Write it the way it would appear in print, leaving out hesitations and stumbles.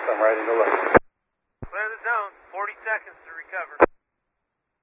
I'm ready to look. Clear the zone. 40 seconds to recover.